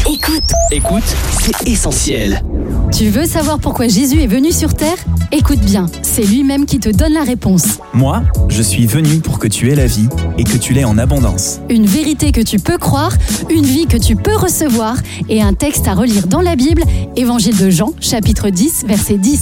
Écoute, c'est essentiel. Tu veux savoir pourquoi Jésus est venu sur terre ? Écoute bien, c'est lui-même qui te donne la réponse. Moi, je suis venu pour que tu aies la vie et que tu l'aies en abondance. Une vérité que tu peux croire, une vie que tu peux recevoir et un texte à relire dans la Bible, Évangile de Jean, chapitre 10, verset 10.